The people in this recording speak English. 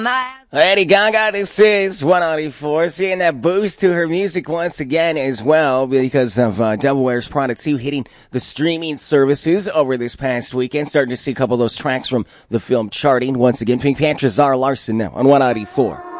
Lady Gaga, this is 194, seeing that boost to her music once again as well because of Devil Wears Prada 2 hitting the streaming services over this past weekend. Starting to see a couple of those tracks from the film charting once again. Pink Panther, Zara Larsson now on 194.